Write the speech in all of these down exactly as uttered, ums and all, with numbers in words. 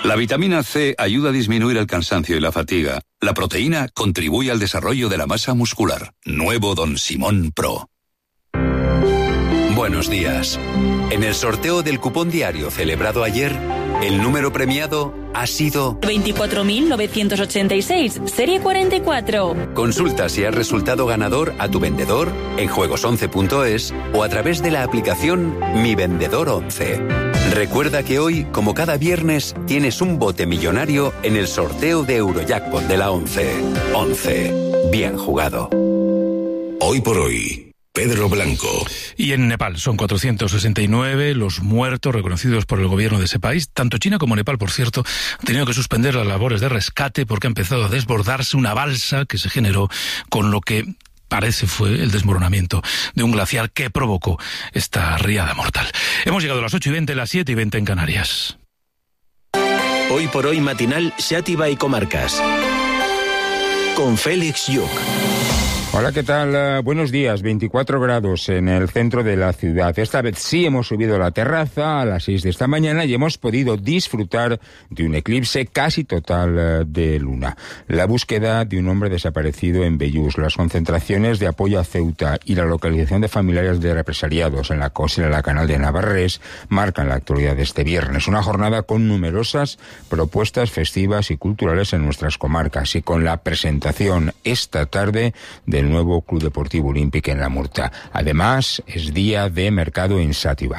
La vitamina C ayuda a disminuir el cansancio y la fatiga. La proteína contribuye al desarrollo de la masa muscular. Nuevo Don Simón Pro. Buenos días. En el sorteo del cupón diario celebrado ayer, el número premiado ha sido veinticuatro mil novecientos ochenta y seis, serie cuarenta y cuatro. Consulta si has resultado ganador a tu vendedor en juegos once punto es o a través de la aplicación Mi Vendedor once. Recuerda que hoy, como cada viernes, tienes un bote millonario en el sorteo de Eurojackpot de la once. once. Bien jugado. Hoy por hoy, Pedro Blanco. Y en Nepal son cuatrocientos sesenta y nueve los muertos reconocidos por el gobierno de ese país. Tanto China como Nepal, por cierto, han tenido que suspender las labores de rescate porque ha empezado a desbordarse una balsa que se generó con lo que parece fue el desmoronamiento de un glaciar que provocó esta riada mortal. Hemos llegado a las ocho y veinte, las siete y veinte en Canarias. Hoy por hoy matinal Xàtiva y Comarcas. Con Félix Lluc. Hola, ¿qué tal? Uh, buenos días. veinticuatro grados en el centro de la ciudad. Esta vez sí hemos subido a la terraza a las seis de esta mañana y hemos podido disfrutar de un eclipse casi total uh, de luna. La búsqueda de un hombre desaparecido en Bellús, las concentraciones de apoyo a Ceuta y la localización de familiares de represaliados en la costa de la Canal de Navarrés marcan la actualidad de este viernes. Una jornada con numerosas propuestas festivas y culturales en nuestras comarcas y con la presentación esta tarde de el nuevo Club Deportivo Olímpico en La Murta. Además, es día de mercado en Xàtiva.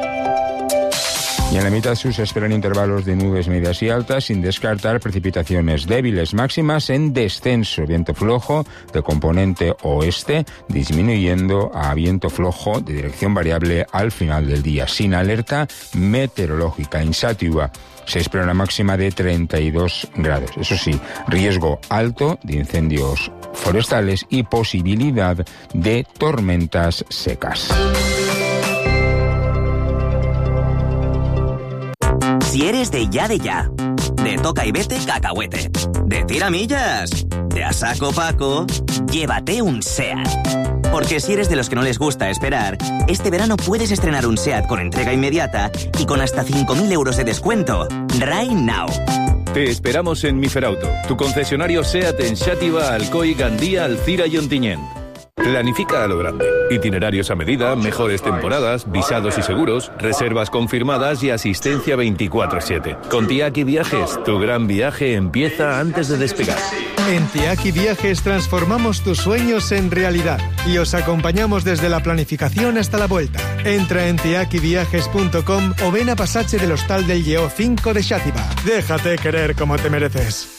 Y en la mitad sur se esperan intervalos de nubes medias y altas, sin descartar precipitaciones débiles máximas en descenso. Viento flojo de componente oeste, disminuyendo a viento flojo de dirección variable al final del día, sin alerta meteorológica. En Xàtiva se espera una máxima de treinta y dos grados. Eso sí, riesgo alto de incendios forestales y posibilidad de tormentas secas. Si eres de ya de ya, de toca y vete cacahuete, de tiramillas, de a saco paco, llévate un SEAT. Porque si eres de los que no les gusta esperar, este verano puedes estrenar un SEAT con entrega inmediata y con hasta cinco mil euros de descuento. Right now. Te esperamos en Miferauto, tu concesionario SEAT en Xàtiva, Alcoy, Gandía, Alcira y Ontinyent. Planifica a lo grande. Itinerarios a medida, mejores temporadas, visados y seguros, reservas confirmadas y asistencia veinticuatro siete. Con Tiaki Viajes, tu gran viaje empieza antes de despegar. En Tiaki Viajes transformamos tus sueños en realidad y os acompañamos desde la planificación hasta la vuelta. Entra en tiaki viajes punto com o ven a Pasaje del Hostal del Lleó cinco de Xàtiva. Déjate querer como te mereces.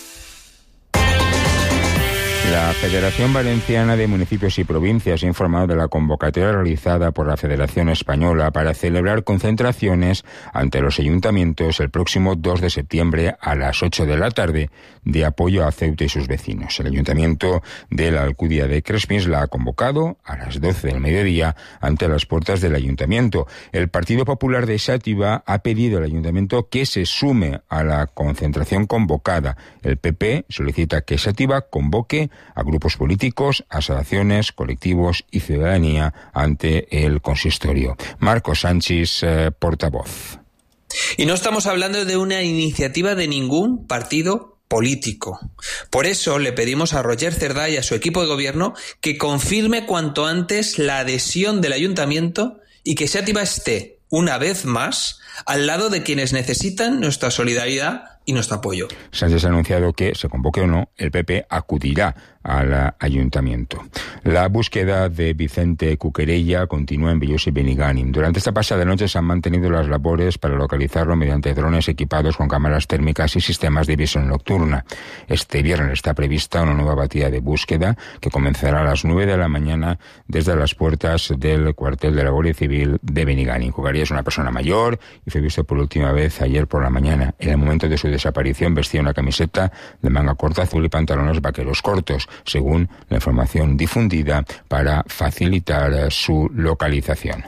La Federación Valenciana de Municipios y Provincias ha informado de la convocatoria realizada por la Federación Española para celebrar concentraciones ante los ayuntamientos el próximo dos de septiembre a las ocho de la tarde de apoyo a Ceuta y sus vecinos. El Ayuntamiento de la Alcudia de Crespins la ha convocado a las doce del mediodía ante las puertas del Ayuntamiento. El Partido Popular de Xàtiva ha pedido al Ayuntamiento que se sume a la concentración convocada. El P P solicita que Xàtiva convoque a grupos políticos, asociaciones, colectivos y ciudadanía ante el consistorio. Marcos Sánchez, eh, portavoz. Y no estamos hablando de una iniciativa de ningún partido político. Por eso le pedimos a Roger Cerdá y a su equipo de gobierno que confirme cuanto antes la adhesión del ayuntamiento y que Xàtiva esté, una vez más, al lado de quienes necesitan nuestra solidaridad y nuestro apoyo. Sánchez ha anunciado que, se convoque o no, el P P acudirá al ayuntamiento. La búsqueda de Vicente Cuquerella continúa en Bellús y Benigànim. Durante esta pasada noche se han mantenido las labores para localizarlo mediante drones equipados con cámaras térmicas y sistemas de visión nocturna. Este viernes está prevista una nueva batida de búsqueda que comenzará a las nueve de la mañana desde las puertas del cuartel de la Guardia Civil de Benigànim. Cuquerella es una persona mayor y fue visto por última vez ayer por la mañana. En el momento de su desaparición vestía una camiseta de manga corta azul y pantalones vaqueros cortos, según la información difundida para facilitar su localización.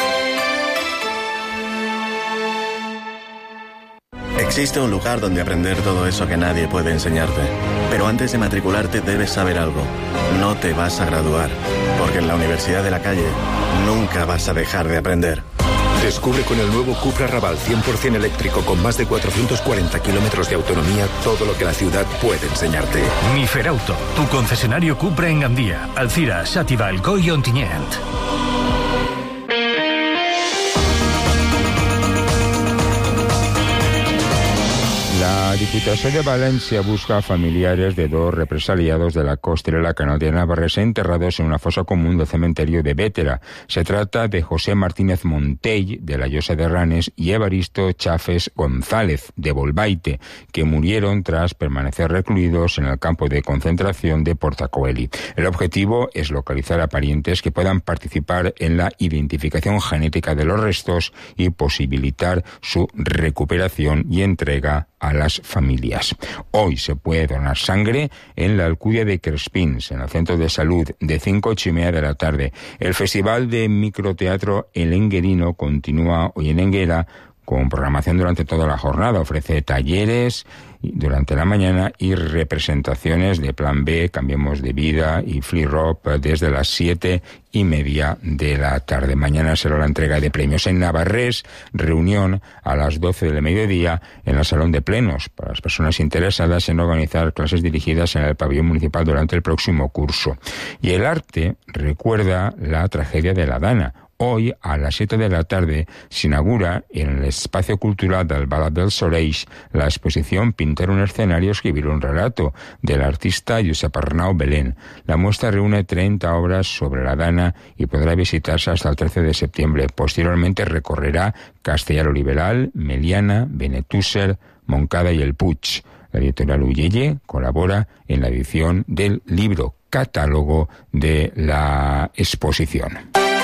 Existe un lugar donde aprender todo eso que nadie puede enseñarte. Pero antes de matricularte debes saber algo. No te vas a graduar, porque en la Universidad de la Calle nunca vas a dejar de aprender. Descubre con el nuevo Cupra Raval cien por ciento eléctrico con más de cuatrocientos cuarenta kilómetros de autonomía todo lo que la ciudad puede enseñarte. Miferauto, tu concesionario Cupra en Gandía, Alcira, Xàtiva, Alcoi y Ontinyent. La Diputación de Valencia busca a familiares de dos represaliados de la costelera canadiana navarresa enterrados en una fosa común del cementerio de Bétera. Se trata de José Martínez Montell, de la Llosa de Ranes, y Evaristo Chafes González, de Bolbaite, que murieron tras permanecer recluidos en el campo de concentración de Portacoeli. El objetivo es localizar a parientes que puedan participar en la identificación genética de los restos y posibilitar su recuperación y entrega a las familias. Hoy se puede donar sangre en la Alcudia de Crespins, en el Centro de Salud, de cinco a ocho y media de la tarde. El Festival de Microteatro El Enguerino continúa hoy en Enguera con programación durante toda la jornada. Ofrece talleres durante la mañana y representaciones de Plan B, Cambiemos de Vida y Free Rock desde las siete y media de la tarde. Mañana será la entrega de premios en Navarrés, reunión a las doce del mediodía en el Salón de Plenos para las personas interesadas en organizar clases dirigidas en el pabellón municipal durante el próximo curso. Y el arte recuerda la tragedia de la Dana. Hoy, a las siete de la tarde, se inaugura en el espacio cultural del Balat del Soreix la exposición Pintar un escenario, escribir un relato, del artista Josep Arnau Belén. La muestra reúne treinta obras sobre la Dana y podrá visitarse hasta el trece de septiembre. Posteriormente recorrerá Castellar Liberal, Meliana, Benetússer, Moncada y el Puig. La editorial Uyeye colabora en la edición del libro catálogo de la exposición.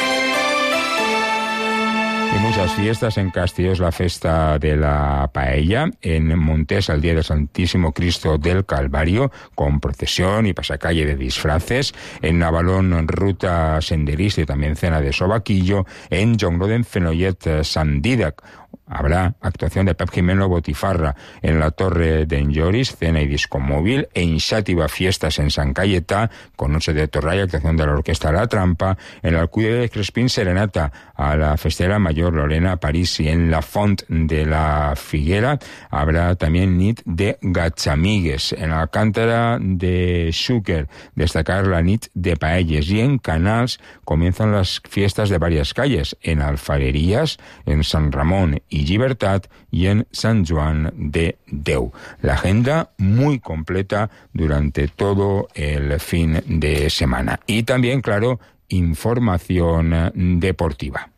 Y muchas fiestas en Castellós, la festa de la paella, en Montés el día del Santísimo Cristo del Calvario, con procesión y pasacalle de disfraces, en Navalón ruta senderista y también cena de sobaquillo, en Jonglod, Fenollet, Sant Dídac. Habrá actuación de Pep Jimeno Botifarra en la Torre de Enjoris, cena y disco móvil, en Xàtiva fiestas en San Cayetá, con noche de torralla, actuación de la Orquesta La Trampa, en la Alcudia de Crespín serenata a la festera mayor Lorena París, y en la Font de la Figuera habrá también nit de gatxamigues. En la Alcántara de Xúquer destacar la nit de paelles, y en Canals comienzan las fiestas de varias calles, en Alfarerías, en San Ramón y Llibertat, y en San Joan de Déu. La agenda muy completa durante todo el fin de semana. Y también, claro, información deportiva.